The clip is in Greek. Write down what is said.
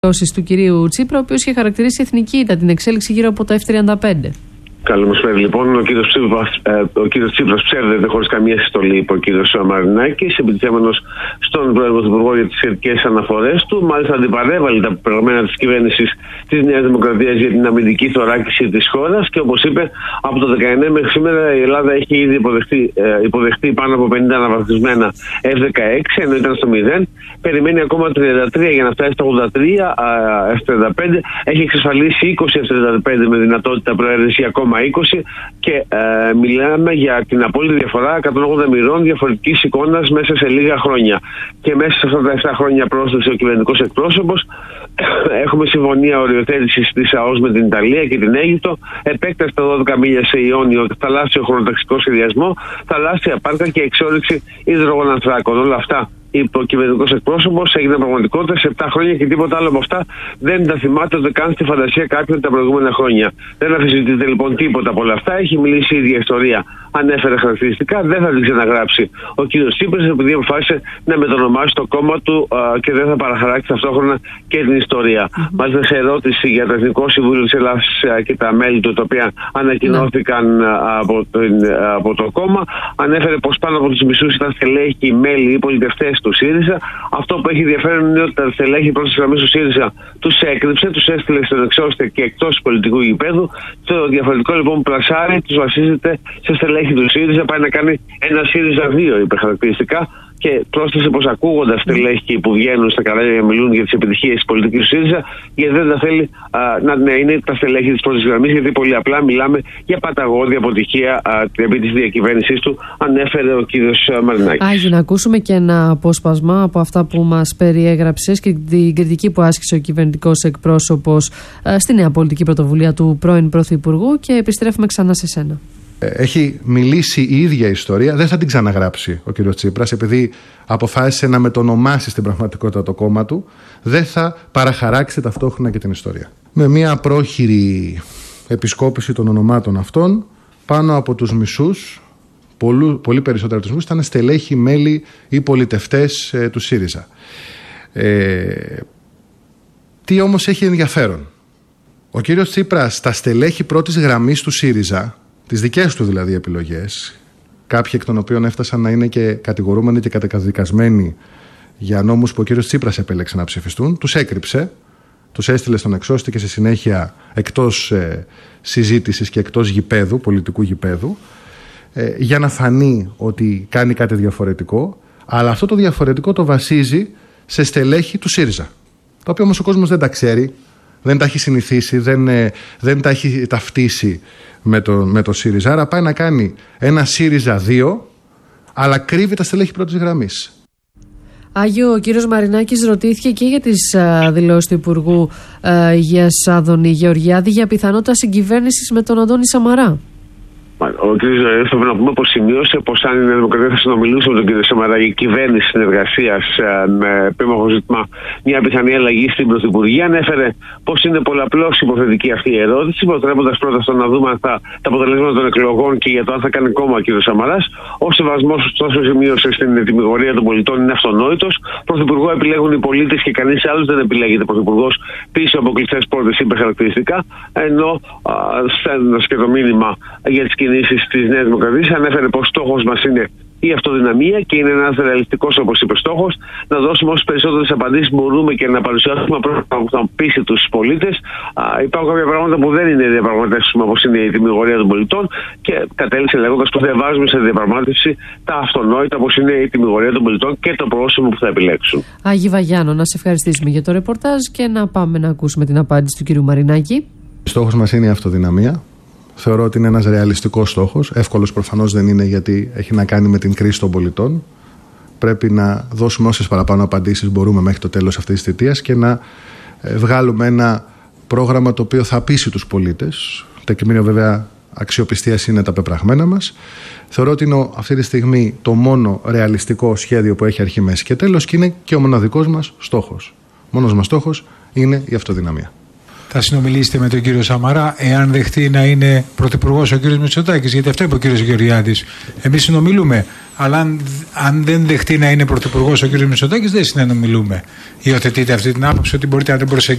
του κυρίου Τσίπρα, ο οποίος είχε χαρακτηρίσει εθνική την εξέλιξη γύρω από τα F-35. Καλημέρα. Λοιπόν, ο κύριος Τσίπρας ψεύδεται χωρίς καμία συστολή, είπε ο κύριος Μαρινάκης, επιτιθέμενος στον Πρωθυπουργό για τις σχετικές αναφορές του. Μάλιστα, αντιπαρέβαλε τα πεπραγμένα της κυβέρνησης της Νέας Δημοκρατίας για την αμυντική θωράκιση της χώρας και, όπως είπε, από το 19 μέχρι σήμερα η Ελλάδα έχει ήδη υποδεχτεί πάνω από 50 αναβαθμισμένα F-16, ενώ ήταν στο 0. Περιμένει ακόμα 33 για να φτάσει στα 83 F-35. Έχει εξασφαλίσει 20 F-35 με δυνατότητα προαίρεση ακόμα 20 και μιλάμε για την απόλυτη διαφορά 180 μοιρών διαφορετικής εικόνας μέσα σε λίγα χρόνια. Και μέσα σε αυτά τα 7 χρόνια πρόσθεσε ο κυβερνητικός εκπρόσωπος. Έχουμε συμφωνία οριοθέτησης της ΑΟΣ με την Ιταλία και την Αίγυπτο, επέκταση στα 12 μίλια σε Ιόνιο, θαλάσσιο χρονοταξικό σχεδιασμό, θαλάσσια πάρκα και εξόρυξη υδρογονανθράκων. Όλα αυτά, είπε ο κυβερνητικός εκπρόσωπος, έγιναν πραγματικότητα σε 7 χρόνια και τίποτα άλλο από αυτά δεν τα θυμάται ούτε καν στη φαντασία κάποιον τα προηγούμενα χρόνια. Δεν αμφισβητείται λοιπόν τίποτα από όλα αυτά. Έχει μιλήσει η ίδια ιστορία. Ανέφερε χαρακτηριστικά, δεν θα την ξαναγράψει ο κύριος Τσίπρας, επειδή αποφάσισε να μετονομάσει το κόμμα του και δεν θα παραχαράξει ταυτόχρονα και την ιστορία. Μάλιστα, σε ερώτηση για το Εθνικό Συμβούλιο της Ελλάδας και τα μέλη του, τα οποία ανακοινώθηκαν από το κόμμα, ανέφερε πως πάνω από τους μισούς ήταν στελέχοι, μέλη ή πολιτευτές του ΣΥΡΙΖΑ. Αυτό που έχει ενδιαφέρον είναι ότι τα στελέχη πρώτης γραμμής του ΣΥΡΙΖΑ τους έκρυψε, τους έστειλε στον εξώστη και εκτός πολιτικού γηπέδου. Το διαφορετικό λοιπόν που πλασάρει τους βασίζεται σε στελέχη του ΣΥΡΙΖΑ. Πάει να κάνει ένα ΣΥΡΙΖΑ 2 υπερχαρακτηριστικά. Και πρόσθεσε πως ακούγοντας στελέχη που βγαίνουν στα κανάλια και μιλούν για τις επιτυχίες της πολιτικής του ΣΥΡΙΖΑ, γιατί δεν τα θέλει να είναι τα στελέχη της πρώτης γραμμής, γιατί πολύ απλά μιλάμε για παταγώδη αποτυχία επί της διακυβέρνησής του, ανέφερε ο κύριος Μαρινάκης. Να ακούσουμε και ένα απόσπασμα από αυτά που μας περιέγραψες και την κριτική που άσκησε ο κυβερνητικός εκπρόσωπος στη νέα πολιτική πρωτοβουλία του πρώην Πρωθυπουργού και επιστρέφουμε ξανά σε σένα. Έχει μιλήσει η ίδια ιστορία, δεν θα την ξαναγράψει ο κύριος Τσίπρας, επειδή αποφάσισε να μετονομάσει στην πραγματικότητα το κόμμα του, δεν θα παραχαράξει ταυτόχρονα και την ιστορία. Με μια πρόχειρη επισκόπηση των ονομάτων αυτών, πάνω από τους μισούς, πολύ περισσότερα από τους μισούς, ήταν στελέχοι, μέλη ή πολιτευτές του ΣΥΡΙΖΑ. Τι όμως έχει ενδιαφέρον? Ο κύριος Τσίπρας, τα στελέχη πρώτης γραμμής του ΣΥΡΙΖΑ, τις δικές του δηλαδή επιλογές, κάποιοι εκ των οποίων έφτασαν να είναι και κατηγορούμενοι και καταδικασμένοι για νόμους που ο κύριος Τσίπρας επέλεξε να ψηφιστούν, τους έκρυψε, τους έστειλε στον εξώστη και στη συνέχεια εκτός συζήτησης και εκτός γηπέδου, πολιτικού γηπέδου, για να φανεί ότι κάνει κάτι διαφορετικό, αλλά αυτό το διαφορετικό το βασίζει σε στελέχη του ΣΥΡΙΖΑ, τα οποία όμως ο κόσμος δεν τα ξέρει, δεν τα έχει συνηθίσει, δεν τα έχει ταυτίσει με το ΣΥΡΙΖΑ. Άρα πάει να κάνει ένα ΣΥΡΙΖΑ 2, αλλά κρύβει τα στελέχη πρώτης γραμμής. Άγιο, ο κύριος Μαρινάκης ρωτήθηκε και για τις δηλώσεις του Υπουργού Υγείας Άδωνη Γεωργιάδη για πιθανότητα συγκυβέρνησης με τον Αντώνη Σαμαρά. Ο κ. Ζωηρίδης θα πρέπει να πούμε πως σημείωσε πως αν η Νέα Δημοκρατία θα συνομιλούσε με τον κ. Σαμαρά για κυβέρνηση συνεργασίας με επίμαχο ζήτημα μια πιθανή αλλαγή στην Πρωθυπουργία, ανέφερε πως είναι πολλαπλώς υποθετική αυτή η ερώτηση, προτρέποντας πρώτα στο να δούμε τα αποτελέσματα των εκλογών και για το αν θα κάνει κόμμα ο κ. Σαμαράς. Ο σεβασμός, ωστόσο, σημείωσε στην τιμιγορία των πολιτών είναι αυτονόητος. Πρωθυπουργό επιλέγουν οι πολίτες και κανείς άλλος δεν επιλέγεται πρωθυπουργός πίσω από κλειστές πόρτες, είπε χαρακτηριστικά. Ενώ στέλνοντας και το μήνυμα για τις κινήσεις της Νέας Δημοκρατίας, ανέφερε πως στόχος μας είναι η αυτοδυναμία και είναι ένας ρεαλιστικός, όπως είπε, στόχος, να δώσουμε όσες περισσότερες απαντήσεις μπορούμε και να παρουσιάσουμε πρόγραμμα που θα πείσει τους πολίτες. Υπάρχουν κάποια πράγματα που δεν είναι διαπραγματεύσιμα, όπως είναι η τιμιγορία των πολιτών, και κατέληξε λέγοντας πως δεν βάζουμε σε διαπραγμάτευση τα αυτονόητα, όπως είναι η τιμιγορία των πολιτών και το πρόσωπο που θα επιλέξουν. Άγι Βαγιάνο, να σε ευχαριστήσουμε για το ρεπορτάζ και να πάμε να ακούσουμε την απάντηση του κ. Μαρινάκη. Στόχος μας είναι η αυτοδυναμία. Θεωρώ ότι είναι ένας ρεαλιστικός στόχος. Εύκολος προφανώς δεν είναι, γιατί έχει να κάνει με την κρίση των πολιτών. Πρέπει να δώσουμε όσες παραπάνω απαντήσεις μπορούμε μέχρι το τέλος αυτής της θητείας και να βγάλουμε ένα πρόγραμμα το οποίο θα πείσει τους πολίτες. Τεκμήριο βέβαια αξιοπιστίας είναι τα πεπραγμένα μας. Θεωρώ ότι είναι αυτή τη στιγμή το μόνο ρεαλιστικό σχέδιο που έχει αρχή, μέση και τέλος και είναι και ο μοναδικός μας στόχος. Μόνος μας στόχος είναι η αυτοδυναμία. Θα συνομιλήσετε με τον κύριο Σαμαρά εάν δεχτεί να είναι πρωθυπουργός ο κύριος Μητσοτάκης? Γιατί αυτό είπε ο κύριος Γεωργιάδης. Εμείς συνομιλούμε, αλλά αν δεν δεχτεί να είναι πρωθυπουργός ο κύριος Μητσοτάκης, δεν συνομιλούμε. Υιοθετείτε αυτή την άποψη ότι μπορείτε να τον προσεγγίσετε?